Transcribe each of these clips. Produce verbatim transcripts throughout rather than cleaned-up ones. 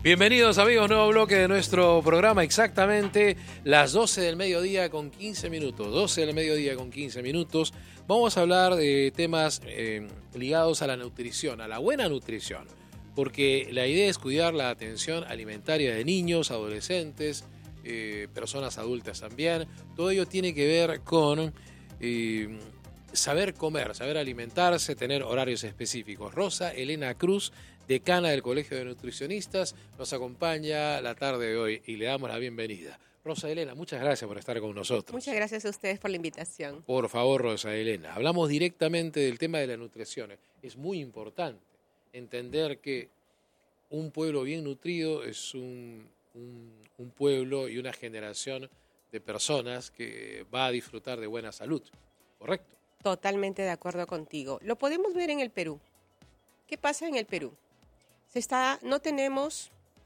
Bienvenidos amigos, nuevo bloque de nuestro programa, exactamente las doce del mediodía con quince minutos, doce del mediodía con quince minutos. Vamos a hablar de temas eh, ligados a la nutrición, a la buena nutrición, porque la idea es cuidar la atención alimentaria de niños, adolescentes, eh, personas adultas también. Todo ello tiene que ver con eh, saber comer, saber alimentarse, tener horarios específicos. Rosa Elena Cruz, decana del Colegio de Nutricionistas, nos acompaña la tarde de hoy y le damos la bienvenida. Rosa Elena, muchas gracias por estar con nosotros. Muchas gracias a ustedes por la invitación. Por favor, Rosa Elena, hablamos directamente del tema de la nutrición. Es muy importante entender que un pueblo bien nutrido es un, un, un pueblo y una generación de personas que va a disfrutar de buena salud, ¿correcto? Totalmente de acuerdo contigo. Lo podemos ver en el Perú. ¿Qué pasa en el Perú? Se está, no tenemos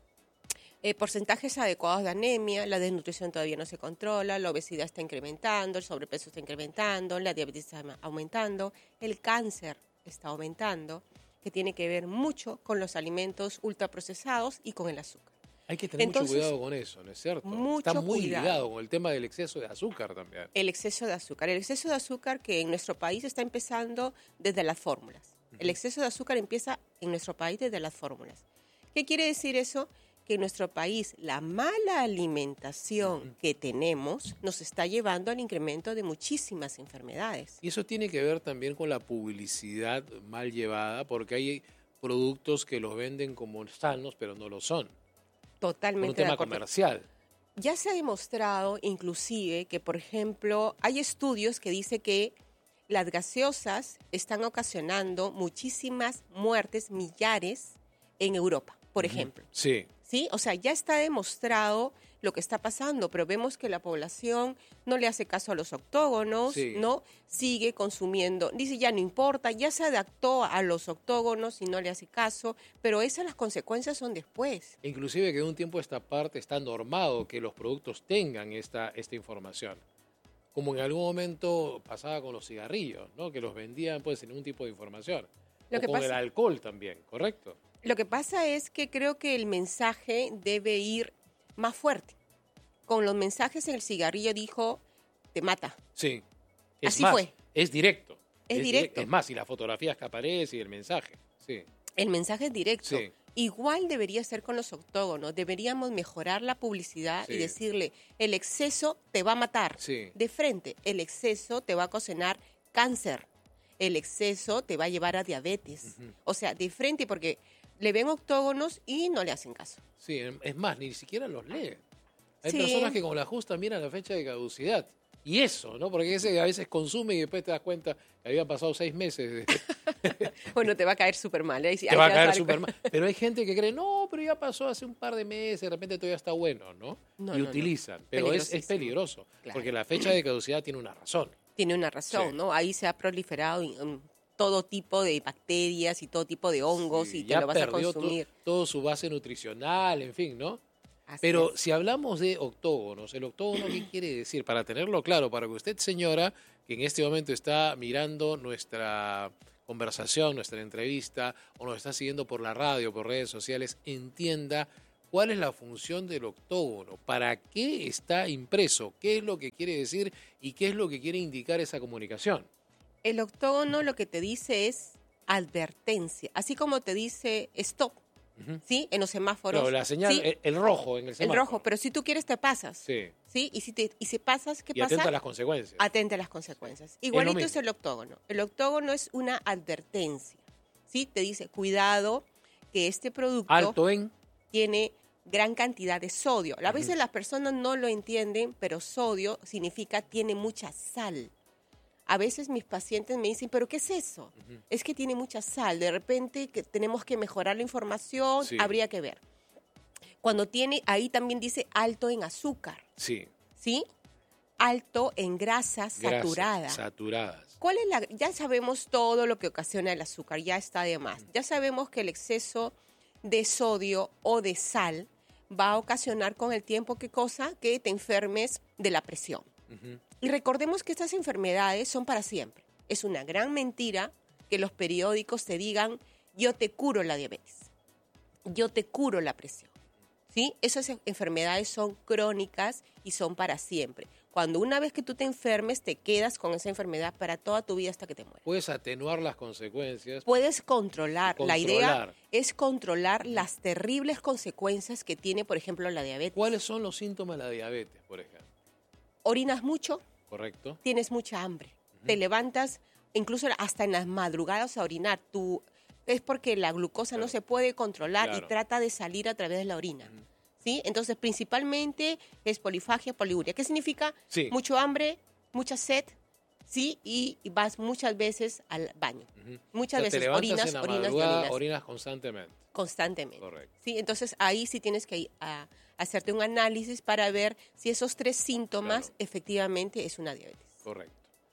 eh, porcentajes adecuados de anemia, la desnutrición todavía no se controla, la obesidad está incrementando, el sobrepeso está incrementando, la diabetes está aumentando, el cáncer está aumentando, que tiene que ver mucho con los alimentos ultraprocesados y con el azúcar. Hay que tener Entonces, mucho cuidado con eso, ¿no es cierto? Mucho Está muy cuidado. ligado con el tema del exceso de azúcar también. El exceso de azúcar. El exceso de azúcar que en nuestro país está empezando desde las fórmulas. El exceso de azúcar empieza en nuestro país desde las fórmulas. ¿Qué quiere decir eso? Que en nuestro país la mala alimentación que tenemos nos está llevando al incremento de muchísimas enfermedades. Y eso tiene que ver también con la publicidad mal llevada, porque hay productos que los venden como sanos, pero no lo son. Totalmente Por un tema de acuerdo. comercial. Ya se ha demostrado inclusive que, por ejemplo, hay estudios que dicen que las gaseosas están ocasionando muchísimas muertes, millares, en Europa, por Ujú. ejemplo. Sí. ¿Sí? O sea, ya está demostrado lo que está pasando, pero vemos que la población no le hace caso a los octógonos, Sí. ¿no? Sigue consumiendo, dice ya no importa, ya se adaptó a los octógonos y no le hace caso, pero esas las consecuencias son después. Inclusive que de un tiempo a esta parte está normado que los productos tengan esta, esta información. Como en algún momento pasaba con los cigarrillos, ¿no? Que los vendían pues sin ningún tipo de información. Lo o que con pasa- el alcohol también, ¿correcto? Lo que pasa es que creo que el mensaje debe ir más fuerte. Con los mensajes en el cigarrillo dijo, te mata. Sí. Es Así más, fue. es directo. Es directo. Es más, y las fotografías que aparecen y el mensaje. Sí. El mensaje es directo. Sí. Igual debería ser con los octógonos. Deberíamos mejorar la publicidad Sí. y decirle, el exceso te va a matar. Sí. De frente, el exceso te va a ocasionar cáncer. El exceso te va a llevar a diabetes. Ujú. O sea, de frente, porque le ven octógonos y no le hacen caso. Sí, es más, ni siquiera los leen. Hay Sí. personas que con la justa miran la fecha de caducidad. Y eso, ¿no? Porque ese a veces consume y después te das cuenta que habían pasado seis meses. Bueno, te va a caer súper mal. ¿Eh? te va a caer súper mal. Pero hay gente que cree, no, pero ya pasó hace un par de meses, de repente todavía está bueno, ¿no? No, y no, no. utilizan. Pero es, es Peligrosísimo. peligroso. Claro. Porque la fecha de caducidad tiene una razón. Tiene una razón, Sí. ¿no? Ahí se ha proliferado um, todo tipo de bacterias y todo tipo de hongos Sí, y te ya lo vas a perdió to- consumir. todo su base nutricional, en fin, ¿no? Así Pero es. si hablamos de octógonos, ¿el octógono qué quiere decir? Para tenerlo claro, para que usted, señora, que en este momento está mirando nuestra conversación, nuestra entrevista, o nos está siguiendo por la radio, por redes sociales, entienda cuál es la función del octógono, para qué está impreso, qué es lo que quiere decir y qué es lo que quiere indicar esa comunicación. El octógono lo que te dice es advertencia, así como te dice stop, Ujú. ¿sí? En los semáforos. Claro, la señal, Sí, el, el rojo en el el semáforo. rojo, pero si tú quieres te pasas, Sí, ¿sí? Y si te y si pasas, ¿qué y pasa? atenta a las consecuencias. Atente a las consecuencias. Igualito mismo. es el octógono. El octógono es una advertencia, ¿sí? Te dice, cuidado que este producto Alto en... tiene gran cantidad de sodio. A veces las personas no lo entienden, pero sodio significa tiene mucha sal. A veces mis pacientes me dicen, ¿pero qué es eso? Ujú. Es que tiene mucha sal. De repente que tenemos que mejorar la información, Sí. habría que ver. Cuando tiene, ahí también dice alto en azúcar, Sí, ¿sí? Alto en grasas grasas saturadas. saturadas. ¿Cuál es la? Ya sabemos todo lo que ocasiona el azúcar, ya está de más. Ya sabemos que el exceso de sodio o de sal va a ocasionar con el tiempo, ¿qué cosa? Que te enfermes de la presión. Ujú. Y recordemos que estas enfermedades son para siempre. Es una gran mentira que los periódicos te digan, yo te curo la diabetes, yo te curo la presión. ¿sí? Esas enfermedades son crónicas y son para siempre. Cuando una vez que tú te enfermes, te quedas con esa enfermedad para toda tu vida hasta que te mueras. Puedes atenuar las consecuencias. Puedes controlar. controlar. La idea es controlar las terribles consecuencias que tiene, por ejemplo, la diabetes. ¿Cuáles son los síntomas de la diabetes, por ejemplo? Orinas mucho. Correcto. Tienes mucha hambre. Uh-huh. Te levantas incluso hasta en las madrugadas a orinar. Tú, es porque la glucosa claro. no se puede controlar claro. y trata de salir a través de la orina. Uh-huh. ¿Sí? Entonces, principalmente es polifagia, poliuria. ¿Qué significa? Sí. Mucho hambre, mucha sed, ¿sí? Y vas muchas veces al baño. Uh-huh. Muchas o sea, veces te orinas, en la orinas, orinas. Orinas constantemente. Constantemente. Correcto. ¿Sí? Entonces, ahí sí tienes que ir a hacerte un análisis para ver si esos tres síntomas claro. efectivamente es una diabetes. Correcto.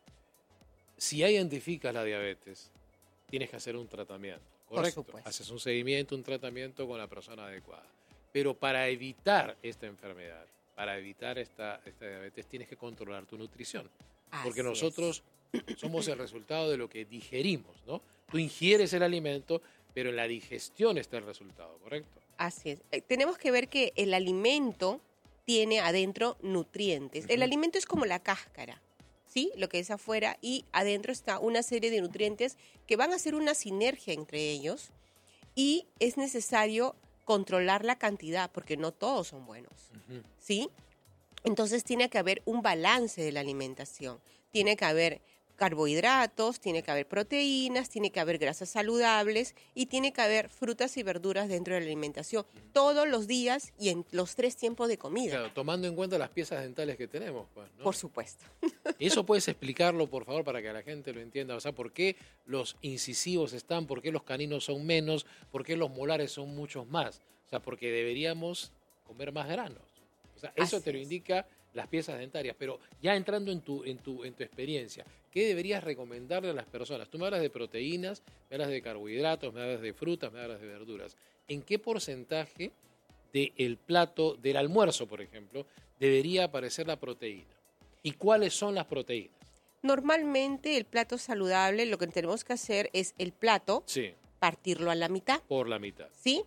Si ya identificas la diabetes, tienes que hacer un tratamiento. Correcto. Haces un seguimiento, un tratamiento con la persona adecuada. Pero para evitar esta enfermedad, para evitar esta, esta diabetes, tienes que controlar tu nutrición. Así porque nosotros es. somos el resultado de lo que digerimos, ¿no? Tú ingieres el alimento, pero en la digestión está el resultado, ¿correcto? Así es. Eh, tenemos que ver que el alimento tiene adentro nutrientes. Uh-huh. El alimento es como la cáscara, ¿sí? Lo que es afuera, y adentro está una serie de nutrientes que van a hacer una sinergia entre ellos, y es necesario controlar la cantidad, porque no todos son buenos, uh-huh. ¿sí? Entonces tiene que haber un balance de la alimentación. Tiene que haber carbohidratos, tiene que haber proteínas, tiene que haber grasas saludables y tiene que haber frutas y verduras dentro de la alimentación, uh-huh. todos los días y en los tres tiempos de comida. Claro, tomando en cuenta las piezas dentales que tenemos, pues, ¿no? Por supuesto. ¿Eso puedes explicarlo, por favor, para que la gente lo entienda? O sea, ¿por qué los incisivos están, por qué los caninos son menos, por qué los molares son muchos más? O sea, porque deberíamos comer más granos. O sea, eso Así te lo es. indica las piezas dentarias. Pero ya entrando en tu, en tu, en tu experiencia, ¿qué deberías recomendarle a las personas? Tú me hablas de proteínas, me hablas de carbohidratos, me hablas de frutas, me hablas de verduras. ¿En qué porcentaje del plato, del almuerzo, por ejemplo, debería aparecer la proteína? ¿Y cuáles son las proteínas? Normalmente el plato saludable, lo que tenemos que hacer es el plato, sí. partirlo a la mitad. Por la mitad. ¿Sí?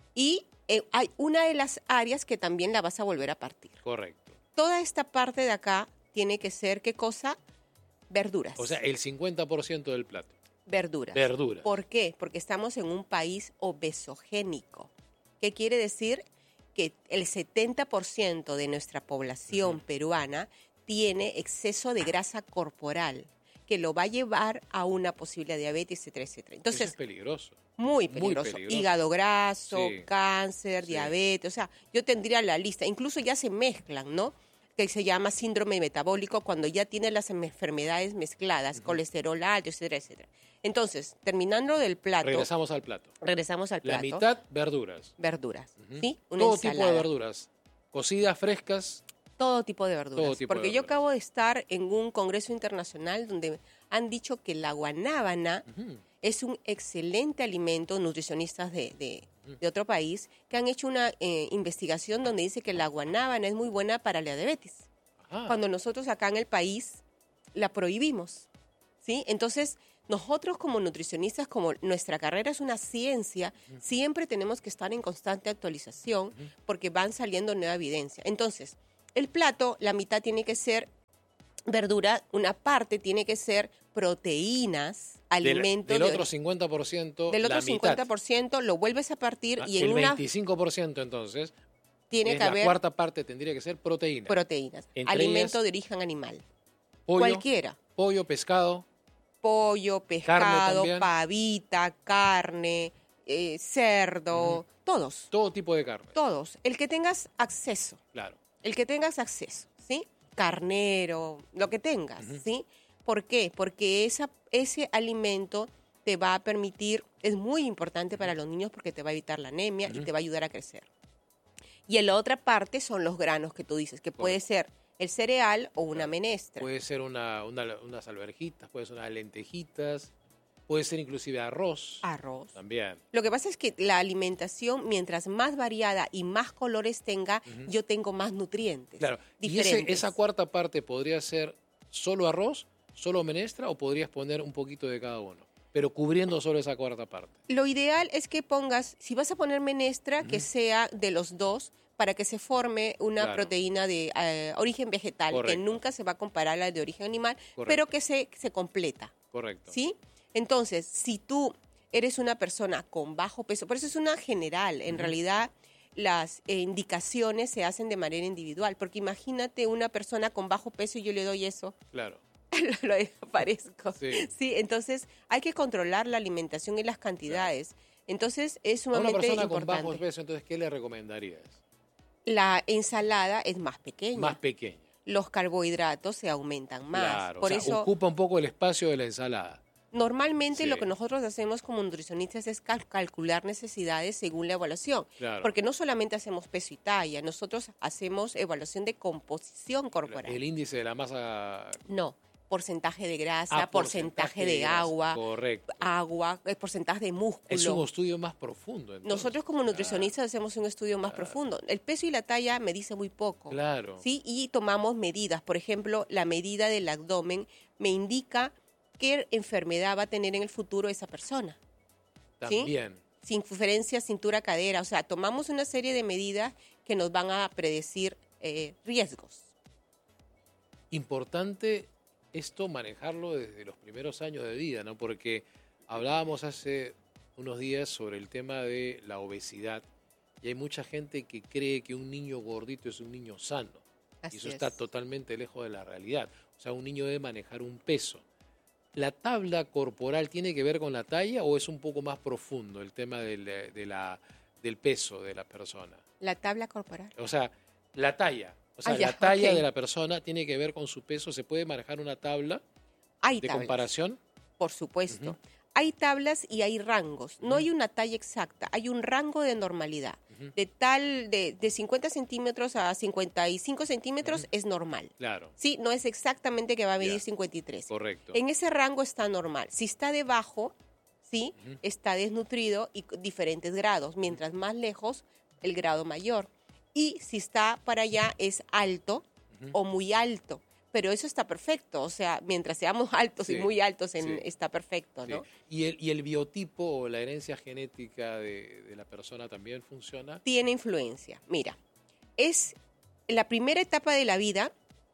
Y eh, hay una de las áreas que también la vas a volver a partir. Correcto. Toda esta parte de acá tiene que ser, ¿qué cosa? Verduras. O sea, el cincuenta por ciento del plato. Verduras. Verduras. ¿Por qué? Porque estamos en un país obesogénico. ¿Qué quiere decir? Que el setenta por ciento de nuestra población uh-huh. peruana tiene exceso de grasa corporal, que lo va a llevar a una posible diabetes, etcétera, etcétera. Entonces, eso es peligroso. Muy peligroso. Muy peligroso. Hígado graso, sí. cáncer, sí. diabetes. O sea, yo tendría la lista. Incluso ya se mezclan, ¿no? Que se llama síndrome metabólico cuando ya tiene las enfermedades mezcladas, uh-huh. colesterol alto, etcétera, etcétera. Entonces, terminando del plato. Regresamos al plato. Regresamos al plato. La mitad, verduras. Verduras, uh-huh. ¿sí? Una Todo ensalada. tipo de verduras. Cocidas, frescas. Todo tipo de verduras. Todo tipo Porque de yo verduras. acabo de estar en un congreso internacional donde han dicho que la guanábana uh-huh. es un excelente alimento, nutricionistas de, de, uh-huh. de otro país, que han hecho una eh, investigación donde dice que la guanábana es muy buena para la diabetes. Ajá. Cuando nosotros acá en el país la prohibimos, ¿sí? Entonces, nosotros como nutricionistas, como nuestra carrera es una ciencia, uh-huh. siempre tenemos que estar en constante actualización uh-huh. porque van saliendo nueva evidencia. Entonces, el plato, la mitad tiene que ser verdura, una parte tiene que ser proteínas, alimentos. Del, del de, otro cincuenta por ciento, Del otro la cincuenta por ciento mitad. Lo vuelves a partir Ah, y en el una... veinticinco por ciento entonces, tiene es que la haber cuarta parte tendría que ser proteína. proteínas. Entre Alimento ellas, de origen animal. Pollo, Cualquiera. Pollo, pescado. Pollo, pescado, Carne también. pavita, carne, eh, cerdo, Uh-huh. todos. Todo tipo de carne. Todos. El que tengas acceso. Claro. El que tengas acceso, ¿sí? Carnero, lo que tengas, Uh-huh. ¿sí? ¿Por qué? Porque esa, ese alimento te va a permitir, es muy importante para los niños porque te va a evitar la anemia Uh-huh. y te va a ayudar a crecer. Y la otra parte son los granos que tú dices, que puede ser el cereal o una menestra. Puede ser una, una, unas alverjitas, puede ser unas lentejitas, puede ser inclusive arroz. Arroz. También. Lo que pasa es que la alimentación, mientras más variada y más colores tenga, uh-huh. yo tengo más nutrientes. Claro. Diferentes. ¿Y ese, esa cuarta parte podría ser solo arroz, solo menestra o podrías poner un poquito de cada uno? pero cubriendo solo esa cuarta parte. Lo ideal es que pongas, si vas a poner menestra, uh-huh. que sea de los dos, para que se forme una claro. proteína de uh, origen vegetal, correcto. Que nunca se va a comparar a la de origen animal, correcto. Pero que se, se completa. Correcto. ¿Sí? Entonces, si tú eres una persona con bajo peso, por eso es una general, en uh-huh. realidad las eh, indicaciones se hacen de manera individual, porque imagínate una persona con bajo peso y yo le doy eso. Claro. lo desaparezco. Sí. Sí, entonces hay que controlar la alimentación y las cantidades. Claro. Entonces es sumamente importante. A una persona con bajo peso, entonces, ¿qué le recomendarías? La ensalada es más pequeña. Más pequeña. Los carbohidratos se aumentan más. Claro, Por o sea, eso ocupa un poco el espacio de la ensalada. Normalmente sí. lo que nosotros hacemos como nutricionistas es cal- calcular necesidades según la evaluación. Claro. Porque no solamente hacemos peso y talla, nosotros hacemos evaluación de composición corporal. El índice de la masa... No. Porcentaje de grasa, ah, porcentaje, porcentaje de, de agua, correcto. agua, porcentaje de músculo. Es un estudio más profundo. Entonces. Nosotros como nutricionistas ah, hacemos un estudio más ah, profundo. El peso y la talla me dice muy poco. Claro. ¿Sí? Y tomamos medidas. Por ejemplo, la medida del abdomen me indica qué enfermedad va a tener en el futuro esa persona. También. ¿Sí? Circunferencia, cintura, cadera. O sea, tomamos una serie de medidas que nos van a predecir eh, riesgos. Importante esto manejarlo desde los primeros años de vida, ¿no? Porque hablábamos hace unos días sobre el tema de la obesidad y hay mucha gente que cree que un niño gordito es un niño sano. Así y eso es. está totalmente lejos de la realidad. O sea, un niño debe manejar un peso. ¿La tabla corporal tiene que ver con la talla o es un poco más profundo el tema del, de la, del peso de la persona? La tabla corporal. O sea, la talla. O sea, ah, ya, la talla okay. de la persona tiene que ver con su peso. ¿Se puede manejar una tabla hay de tablas, comparación? Por supuesto. Uh-huh. Hay tablas y hay rangos. Uh-huh. No hay una talla exacta. Hay un rango de normalidad. Uh-huh. De tal, de, de cincuenta centímetros a cincuenta y cinco centímetros uh-huh. es normal. Claro. Sí, no es exactamente que va a medir yeah. cincuenta y tres. Correcto. En ese rango está normal. Si está debajo, sí, uh-huh. está desnutrido y diferentes grados. Mientras más lejos, el grado mayor. Y si está para allá es alto uh-huh. o muy alto. Pero eso está perfecto. O sea, mientras seamos altos sí, y muy altos, en, sí. está perfecto, ¿no? Sí. ¿Y, el, ¿Y el biotipo o la herencia genética de, de la persona también funciona? Tiene influencia. Mira, es la primera etapa de la vida,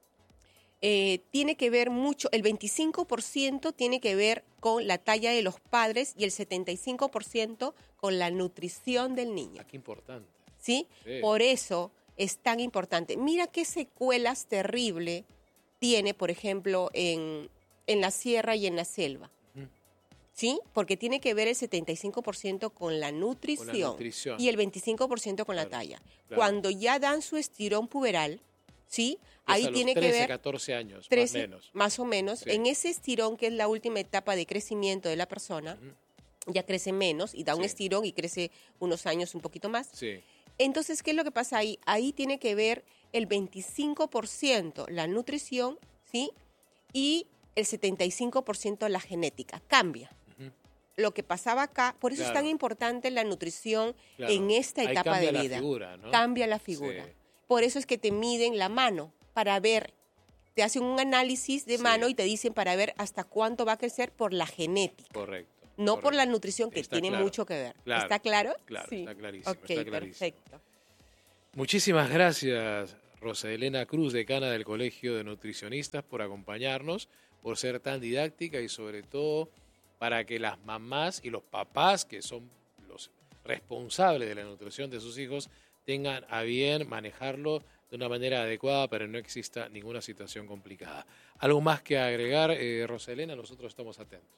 eh, tiene que ver mucho, el veinticinco por ciento tiene que ver con la talla de los padres y el setenta y cinco por ciento con la nutrición del niño. Ah, qué importante. ¿Sí? Sí. Por eso es tan importante. Mira qué secuelas terribles tiene, por ejemplo, en, en la sierra y en la selva. Uh-huh. ¿Sí? Porque tiene que ver el setenta y cinco por ciento con la nutrición, con la nutrición. Y el veinticinco por ciento con claro, la talla. Claro. Cuando ya dan su estirón puberal, ¿sí? Ahí tiene trece, que ver... catorce años, trece, más o menos. Más o menos. Sí. En ese estirón, que es la última etapa de crecimiento de la persona, uh-huh. ya crece menos y da un sí. estirón y crece unos años un poquito más. Sí. Entonces, ¿qué es lo que pasa ahí? Ahí tiene que ver el veinticinco por ciento la nutrición, ¿sí? Y el setenta y cinco por ciento la genética. Cambia. Uh-huh. Lo que pasaba acá, por eso claro. es tan importante la nutrición claro. en esta ahí etapa cambia de vida. La figura, ¿no? Cambia la figura. Sí. Por eso es que te miden la mano para ver, te hacen un análisis de sí. mano y te dicen para ver hasta cuánto va a crecer por la genética. Correcto. No correcto. por la nutrición, que está tiene claro. mucho que ver. Claro. ¿Está claro? Claro, sí. está clarísimo. Ok, está clarísimo. Perfecto. Muchísimas gracias, Rosa Elena Cruz, decana del Colegio de Nutricionistas, por acompañarnos, por ser tan didáctica y sobre todo para que las mamás y los papás, que son los responsables de la nutrición de sus hijos, tengan a bien manejarlo de una manera adecuada para que no exista ninguna situación complicada. ¿Algo más que agregar, eh, Rosa Elena? Nosotros estamos atentos.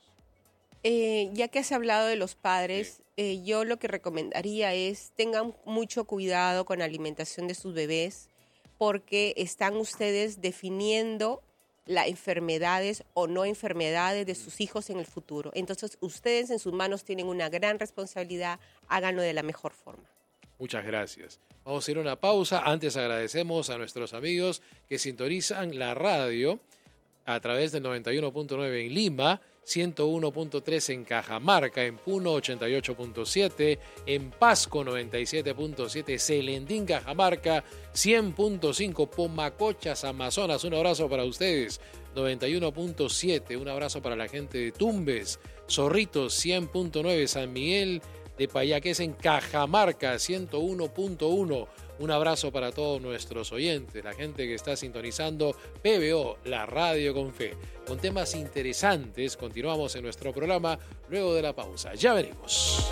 Eh, ya que has hablado de los padres, sí. eh, yo lo que recomendaría es tengan mucho cuidado con la alimentación de sus bebés, porque están ustedes definiendo las enfermedades o no enfermedades de sus hijos en el futuro. Entonces, ustedes en sus manos tienen una gran responsabilidad, háganlo de la mejor forma. Muchas gracias. Vamos a ir a una pausa. Antes agradecemos a nuestros amigos que sintonizan la radio a través del noventa y uno punto nueve en Lima, ciento uno punto tres en Cajamarca, en Puno ochenta y ocho punto siete, en Pasco noventa y siete punto siete, Celendín, Cajamarca cien punto cinco, Pomacochas, Amazonas, un abrazo para ustedes, noventa y uno punto siete, un abrazo para la gente de Tumbes, Zorritos cien punto nueve, San Miguel de Payaques en Cajamarca ciento uno punto uno. Un abrazo para todos nuestros oyentes, la gente que está sintonizando P B O, la radio con fe. Con temas interesantes, continuamos en nuestro programa luego de la pausa. Ya veremos.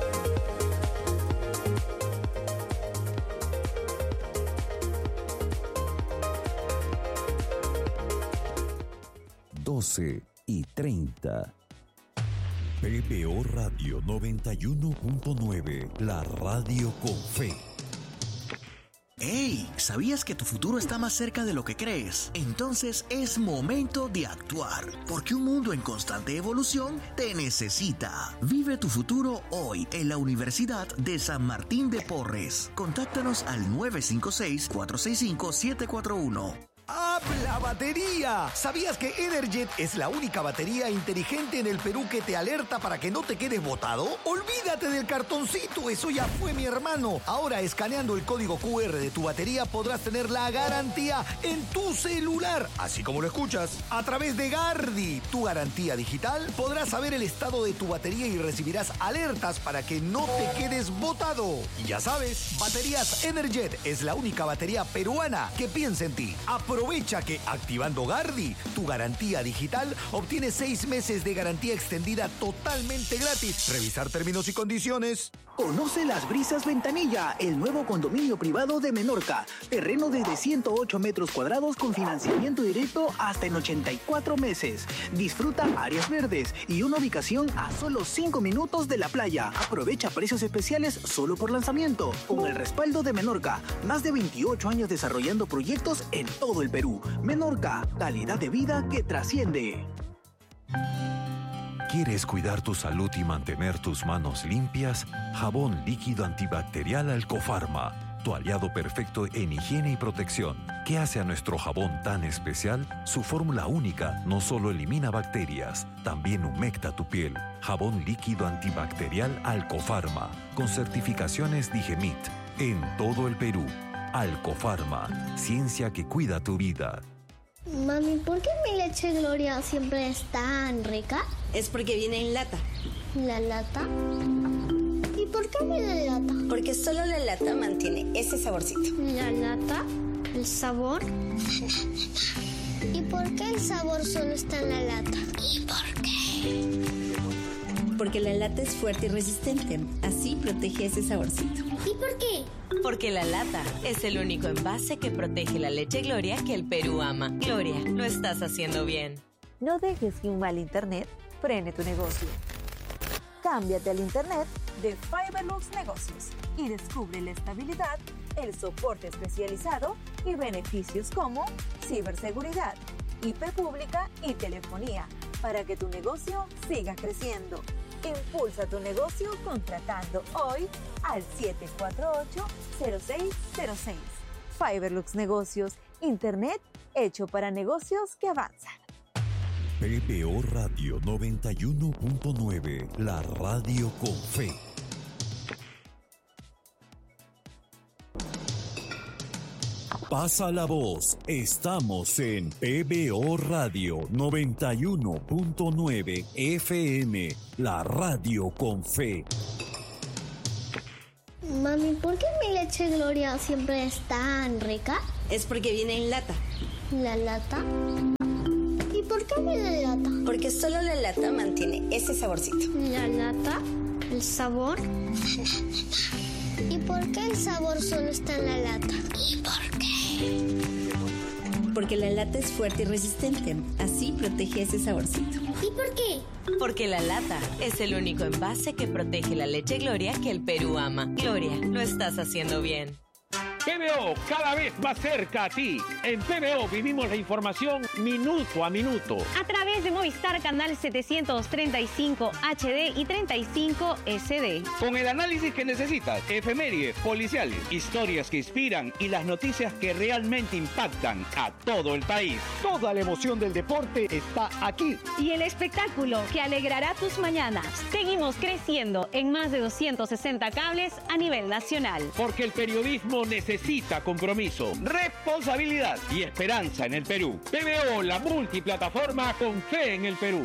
doce y treinta. P B O Radio noventa y uno punto nueve, la radio con fe. ¡Hey! ¿Sabías que tu futuro está más cerca de lo que crees? Entonces es momento de actuar, porque un mundo en constante evolución te necesita. Vive tu futuro hoy en la Universidad de San Martín de Porres. Contáctanos al nueve cinco seis, cuatro seis cinco, siete cuatro uno. ¡Habla batería! ¿Sabías que Energet es la única batería inteligente en el Perú que te alerta para que no te quedes botado? ¡Olvídate del cartoncito! ¡Eso ya fue, mi hermano! Ahora, escaneando el código cu erre de tu batería, podrás tener la garantía en tu celular. Así como lo escuchas, a través de Gardi, tu garantía digital, podrás saber el estado de tu batería y recibirás alertas para que no te quedes botado. Y ya sabes, Baterías Energet es la única batería peruana que piensa en ti. Aprovecha que activando Gardi, tu garantía digital, obtienes seis meses de garantía extendida totalmente gratis. Revisar términos y condiciones. Conoce Las Brisas Ventanilla, el nuevo condominio privado de Menorca. Terreno desde ciento ocho metros cuadrados con financiamiento directo hasta en ochenta y cuatro meses. Disfruta áreas verdes y una ubicación a solo cinco minutos de la playa. Aprovecha precios especiales solo por lanzamiento. Con el respaldo de Menorca, más de veintiocho años desarrollando proyectos en todo el Perú. Menorca, calidad de vida que trasciende. ¿Quieres cuidar tu salud y mantener tus manos limpias? Jabón líquido antibacterial Alcofarma, tu aliado perfecto en higiene y protección. ¿Qué hace a nuestro jabón tan especial? Su fórmula única no solo elimina bacterias, también humecta tu piel. Jabón líquido antibacterial Alcofarma, con certificaciones Digemit, en todo el Perú. Alcofarma, ciencia que cuida tu vida. Mami, ¿por qué mi leche Gloria siempre es tan rica? Es porque viene en lata. ¿La lata? ¿Y por qué viene en lata? Porque solo la lata mantiene ese saborcito. ¿La lata? ¿El sabor? ¿Y por qué el sabor solo está en la lata? ¿Y por qué? Porque la lata es fuerte y resistente. Así protege ese saborcito. ¿Y por qué? Porque la lata es el único envase que protege la leche Gloria que el Perú ama. Gloria, lo estás haciendo bien. No dejes que un mal internet frene tu negocio. Cámbiate al internet de Fiberlux Negocios y descubre la estabilidad, el soporte especializado y beneficios como ciberseguridad, I P pública y telefonía para que tu negocio siga creciendo. Impulsa tu negocio contratando hoy al siete cuatro ocho, cero seis cero seis. Fiberlux Negocios, internet hecho para negocios que avanzan. P B O Radio noventa y uno punto nueve, la radio con fe. Pasa la voz, estamos en P B O Radio noventa y uno punto nueve F M, la radio con fe. Mami, ¿por qué mi leche Gloria siempre es tan rica? Es porque viene en lata. ¿La lata? ¿Y por qué viene en lata? Porque solo la lata mantiene ese saborcito. ¿La lata? ¿El sabor? ¿Y por qué el sabor solo está en la lata? ¿Y por qué? Porque la lata es fuerte y resistente. Así protege ese saborcito. ¿Y por qué? Porque la lata es el único envase que protege la leche Gloria que el Perú ama. Gloria, lo estás haciendo bien. P B O, cada vez más cerca a ti. En P B O vivimos la información minuto a minuto. A través de Movistar Canal setecientos treinta y cinco H D y treinta y cinco S D. Con el análisis que necesitas, efemérides, policiales, historias que inspiran y las noticias que realmente impactan a todo el país. Toda la emoción del deporte está aquí. Y el espectáculo que alegrará tus mañanas. Seguimos creciendo en más de doscientos sesenta cables a nivel nacional. Porque el periodismo necesita compromiso, responsabilidad y esperanza en el Perú. P B O, la multiplataforma con fe en el Perú.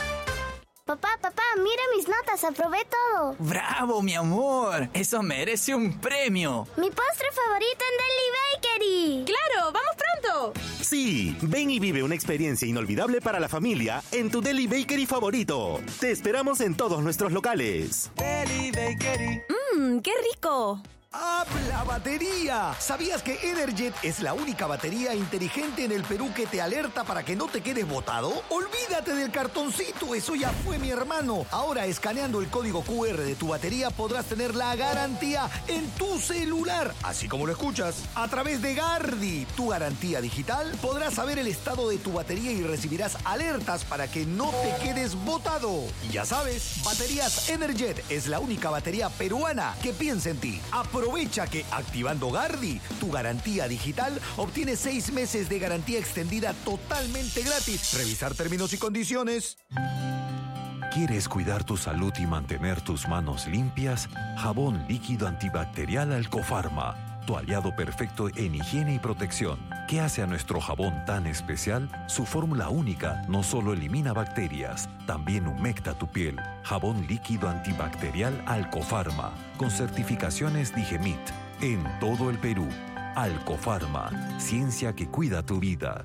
Papá, papá, mira mis notas, aprobé todo. ¡Bravo, mi amor! Eso merece un premio. Mi postre favorito en Deli Bakery. ¡Claro! ¡Vamos pronto! Sí, ven y vive una experiencia inolvidable para la familia en tu Deli Bakery favorito. Te esperamos en todos nuestros locales. Deli Bakery. ¡Mmm, qué rico! ¡Habla batería! ¿Sabías que Energet es la única batería inteligente en el Perú que te alerta para que no te quedes botado? Olvídate del cartoncito, eso ya fue, mi hermano. Ahora, escaneando el código Q R de tu batería, podrás tener la garantía en tu celular. Así como lo escuchas, a través de Gardi, tu garantía digital, podrás saber el estado de tu batería y recibirás alertas para que no te quedes botado. Y ya sabes, Baterías Energet es la única batería peruana que piensa en ti. Aprovecha que activando Gardi, tu garantía digital, obtienes seis meses de garantía extendida totalmente gratis. Revisar términos y condiciones. ¿Quieres cuidar tu salud y mantener tus manos limpias? Jabón líquido antibacterial Alcofarma, tu aliado perfecto en higiene y protección. ¿Qué hace a nuestro jabón tan especial? Su fórmula única no solo elimina bacterias, también humecta tu piel. Jabón líquido antibacterial Alcofarma, con certificaciones Digemit, en todo el Perú. Alcofarma, ciencia que cuida tu vida.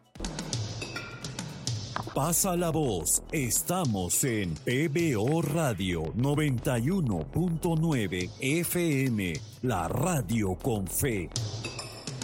Pasa la voz, estamos en P B O Radio noventa y uno punto nueve F M, la radio con fe.